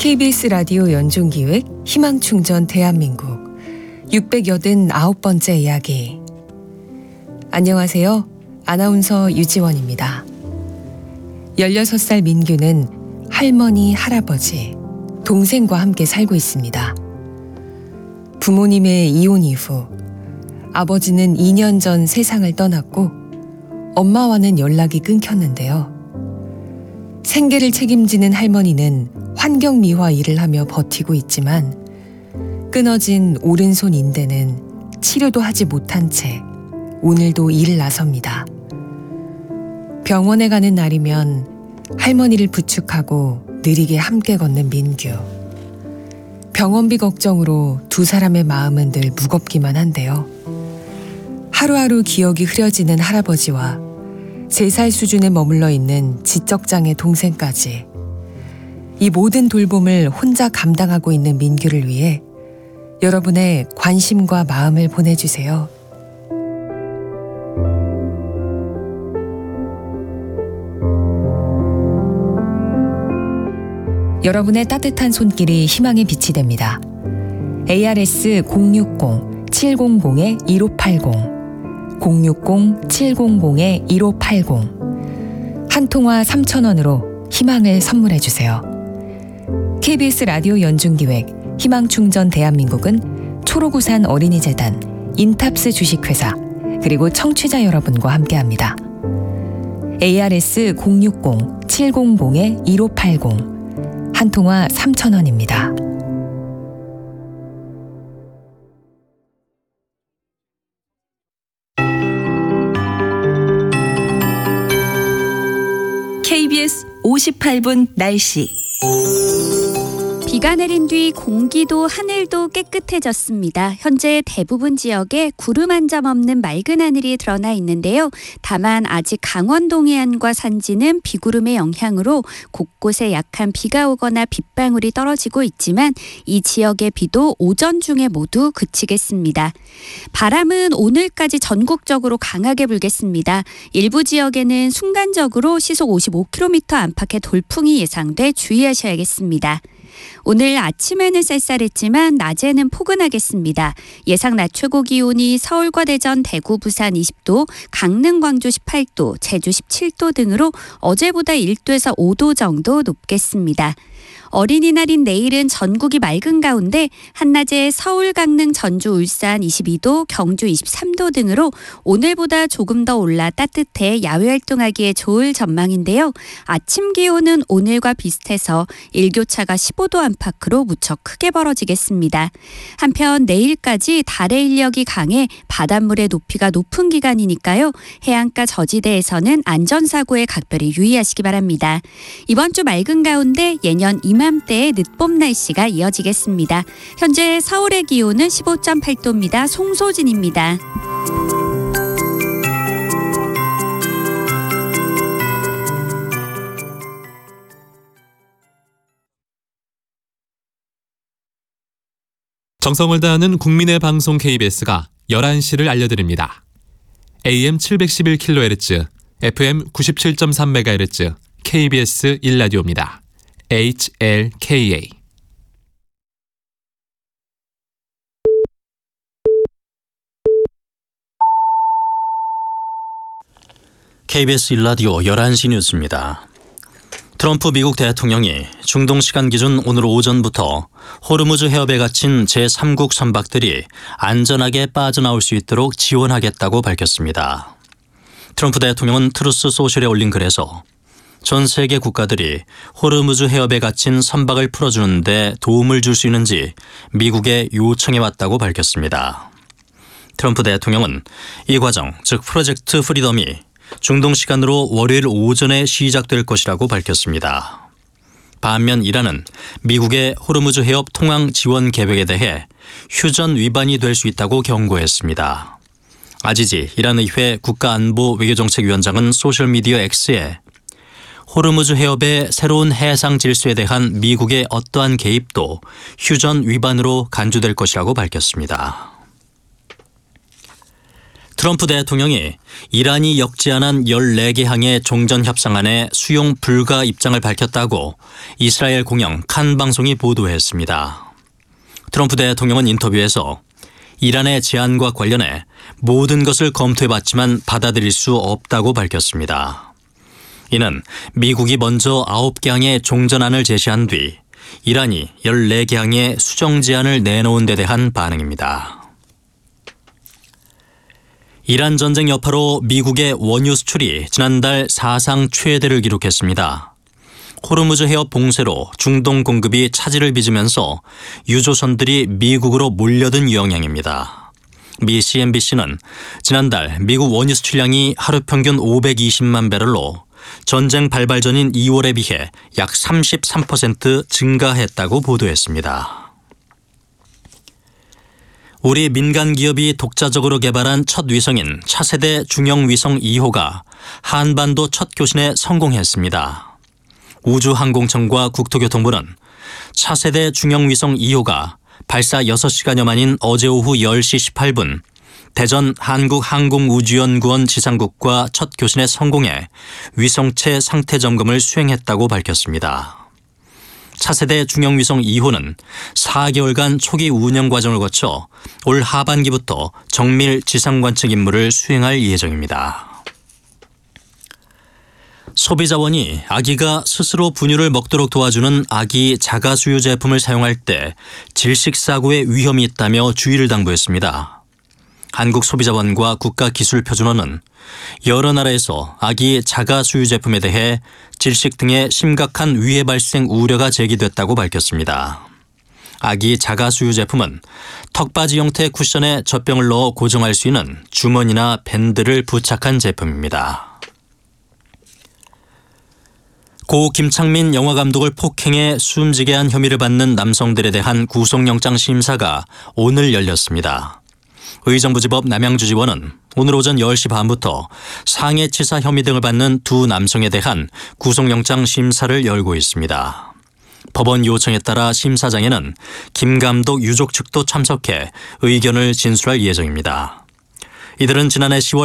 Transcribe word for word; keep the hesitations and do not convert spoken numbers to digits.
케이비에스 라디오 연중기획 희망충전 대한민국 육백팔십구 번째 이야기. 안녕하세요. 아나운서 유지원입니다. 열여섯 살 민규는 할머니, 할아버지, 동생과 함께 살고 있습니다. 부모님의 이혼 이후 아버지는 이 년 전 세상을 떠났고 엄마와는 연락이 끊겼는데요. 생계를 책임지는 할머니는 환경미화 일을 하며 버티고 있지만 끊어진 오른손 인대는 치료도 하지 못한 채 오늘도 일을 나섭니다. 병원에 가는 날이면 할머니를 부축하고 느리게 함께 걷는 민규. 병원비 걱정으로 두 사람의 마음은 늘 무겁기만 한데요. 하루하루 기억이 흐려지는 할아버지와 세 살 수준에 머물러 있는 지적장애 동생까지 이 모든 돌봄을 혼자 감당하고 있는 민규를 위해 여러분의 관심과 마음을 보내주세요. 여러분의 따뜻한 손길이 희망의 빛이 됩니다. 에이아르에스 공육공 칠공공 일오팔공 공육공 칠공공 일오팔공 한 통화 삼천 원으로 희망을 선물해주세요. 케이비에스 라디오 연중기획 희망충전 대한민국은 초록우산 어린이재단, 인탑스 주식회사, 그리고 청취자 여러분과 함께합니다. 에이아르에스 공육공 칠공공 일오팔공 한 통화 삼천 원입니다. 케이비에스 오십팔 분 날씨. 비가 내린 뒤 공기도 하늘도 깨끗해졌습니다. 현재 대부분 지역에 구름 한 점 없는 맑은 하늘이 드러나 있는데요. 다만 아직 강원 동해안과 산지는 비구름의 영향으로 곳곳에 약한 비가 오거나 빗방울이 떨어지고 있지만 이 지역의 비도 오전 중에 모두 그치겠습니다. 바람은 오늘까지 전국적으로 강하게 불겠습니다. 일부 지역에는 순간적으로 시속 오십오 킬로미터 안팎의 돌풍이 예상돼 주의하셔야겠습니다. 오늘 아침에는 쌀쌀했지만 낮에는 포근하겠습니다. 예상 낮 최고 기온이 서울과 대전, 대구, 부산 이십 도, 강릉, 광주 십팔 도, 제주 십칠 도 등으로 어제보다 일 도에서 오 도 정도 높겠습니다. 어린이날인 내일은 전국이 맑은 가운데 한낮에 서울, 강릉, 전주, 울산 이십이 도, 경주 이십삼 도 등으로 오늘보다 조금 더 올라 따뜻해 야외 활동하기에 좋을 전망인데요. 아침 기온은 오늘과 비슷해서 일교차가 십오 도 안팎으로 무척 크게 벌어지겠습니다. 한편 내일까지 달의 인력이 강해 바닷물의 높이가 높은 기간이니까요. 해안가 저지대에서는 안전사고에 각별히 유의하시기 바랍니다. 이번 주 맑은 가운데 예년 이맘때의 늦봄 날씨가 이어지겠습니다. 현재 서울의 기온은 십오 점 팔 도입니다. 송소진입니다. 정성을 다하는 국민의 방송 케이비에스가 열한 시를 알려드립니다. 에이엠 칠백십일 킬로헤르츠, 에프엠 구십칠 점 삼 메가헤르츠, 케이비에스 일 라디오입니다. 에이치엘케이에이. 케이비에스 일 라디오 열한 시 뉴스입니다. 트럼프 미국 대통령이 중동 시간 기준 오늘 오전부터 호르무즈 해협에 갇힌 제삼 국 선박들이 안전하게 빠져나올 수 있도록 지원하겠다고 밝혔습니다. 트럼프 대통령은 트루스 소셜에 올린 글에서 전 세계 국가들이 호르무즈 해협에 갇힌 선박을 풀어주는 데 도움을 줄 수 있는지 미국에 요청해왔다고 밝혔습니다. 트럼프 대통령은 이 과정, 즉 프로젝트 프리덤이 중동 시간으로 월요일 오전에 시작될 것이라고 밝혔습니다. 반면 이란은 미국의 호르무즈 해협 통항 지원 계획에 대해 휴전 위반이 될 수 있다고 경고했습니다. 아지지 이란 의회 국가안보 외교정책위원장은 소셜미디어 X에 호르무즈 해협의 새로운 해상 질서에 대한 미국의 어떠한 개입도 휴전 위반으로 간주될 것이라고 밝혔습니다. 트럼프 대통령이 이란이 역제안한 열네 개 항의 종전협상안에 수용 불가 입장을 밝혔다고 이스라엘 공영 칸 방송이 보도했습니다. 트럼프 대통령은 인터뷰에서 이란의 제안과 관련해 모든 것을 검토해봤지만 받아들일 수 없다고 밝혔습니다. 이는 미국이 먼저 아홉 개 항의 종전안을 제시한 뒤 이란이 열네 개 항의 수정 제안을 내놓은 데 대한 반응입니다. 이란 전쟁 여파로 미국의 원유 수출이 지난달 사상 최대를 기록했습니다. 호르무즈 해협 봉쇄로 중동 공급이 차질을 빚으면서 유조선들이 미국으로 몰려든 영향입니다. 미 씨엔비씨는 지난달 미국 원유 수출량이 하루 평균 오백이십만 배럴로 전쟁 발발 전인 이월에 비해 약 삼십삼 퍼센트 증가했다고 보도했습니다. 우리 민간 기업이 독자적으로 개발한 첫 위성인 차세대 중형위성 이 호가 한반도 첫 교신에 성공했습니다. 우주항공청과 국토교통부는 차세대 중형위성 이 호가 발사 여섯 시간여 만인 어제 오후 열 시 십팔 분 대전 한국항공우주연구원 지상국과 첫 교신에 성공해 위성체 상태 점검을 수행했다고 밝혔습니다. 차세대 중형위성 이 호는 사 개월간 초기 운영 과정을 거쳐 올 하반기부터 정밀 지상관측 임무를 수행할 예정입니다. 소비자원이 아기가 스스로 분유를 먹도록 도와주는 아기 자가수유 제품을 사용할 때 질식사고의 위험이 있다며 주의를 당부했습니다. 한국소비자원과 국가기술표준원은 여러 나라에서 아기 자가수유 제품에 대해 질식 등의 심각한 위해 발생 우려가 제기됐다고 밝혔습니다. 아기 자가수유 제품은 턱받이 형태의 쿠션에 젖병을 넣어 고정할 수 있는 주머니나 밴드를 부착한 제품입니다. 고 김창민 영화감독을 폭행해 숨지게 한 혐의를 받는 남성들에 대한 구속영장 심사가 오늘 열렸습니다. 의정부지법 남양주지원은 오늘 오전 열 시 반부터 상해치사 혐의 등을 받는 두 남성에 대한 구속영장 심사를 열고 있습니다. 법원 요청에 따라 심사장에는 김 감독 유족 측도 참석해 의견을 진술할 예정입니다. 이들은 지난해 시월